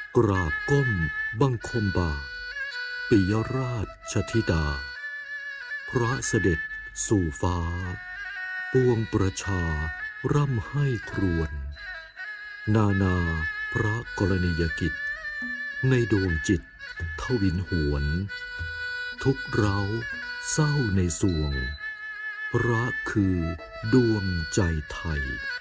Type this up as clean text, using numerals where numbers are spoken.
กราบก้มบังคมบาทปิยราชธิดาพระเสด็จสู่ฟ้าปวงประชาร่ำให้ครวญนาพระกรณียกิจในดวงจิตทวินหวนทุกเร้าเศร้าในสวงพระคือดวงใจไทย